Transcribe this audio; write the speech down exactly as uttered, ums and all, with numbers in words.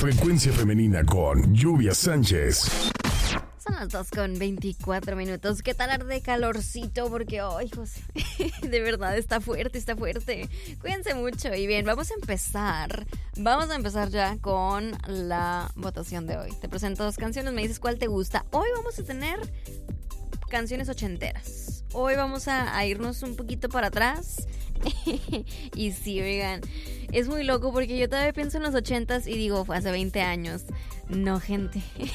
Frecuencia Femenina con Lluvia Sánchez. Son las dos con veinticuatro minutos. ¿Qué tal arde calorcito? Porque, oh, hijos, de verdad está fuerte, está fuerte. Cuídense mucho. Y bien, vamos a empezar. Vamos a empezar ya con la votación de hoy. Te presento dos canciones, me dices cuál te gusta. Hoy vamos a tener canciones ochenteras. Hoy vamos a, a irnos un poquito para atrás. Y sí, oigan, es muy loco porque yo todavía pienso en los ochentas y digo, fue hace veinte años. No, gente.